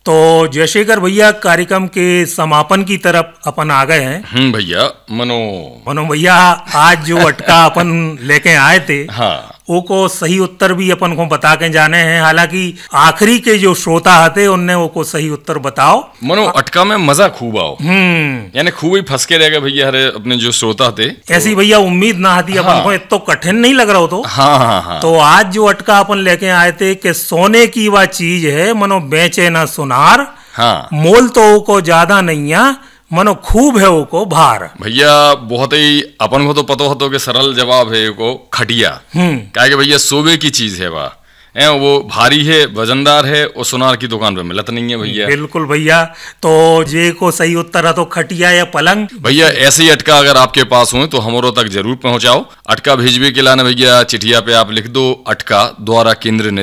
तो जयशेखर भैया, कार्यक्रम के समापन की तरफ अपन आ गए हैं। भैया मनो भैया, आज जो अटका अपन लेके आए थे, हाँ, वो को सही उत्तर भी अपन को बता के जाने हैं। हालांकि आखिरी के जो श्रोता हते उनने वो को सही उत्तर बताओ। मनो अटका में मजा खूब आओ, यानी खूब ही फंस के रह गए भैया हरे अपने जो श्रोता थे। ऐसी भैया उम्मीद ना थी अपन को, तो कठिन नहीं लग रहा हो तो। हाँ। तो आज जो अटका अपन लेके आए थे कि सोने की वह चीज है मनो बेचे ना सुनार, हाँ, मोल तो वो को ज्यादा नहीं है, मनो खूब है वो को भार। भैया बहुत ही अपन को तो पता हो तो कि सरल जवाब है को खटिया। क्या कि भैया सोबे की चीज है वाह, वो भारी है, वजनदार है, और सुनार की दुकान पे मिलत नहीं है भैया। बिल्कुल भैया, तो जे को सही उत्तर है तो खटिया या पलंग। भैया ऐसे ही अटका अगर आपके पास हो तो हमारों तक जरूर पहुंचाओ। अटका भेजने के लाने भैया चिठिया पे आप लिख दो अटका द्वारा केंद्र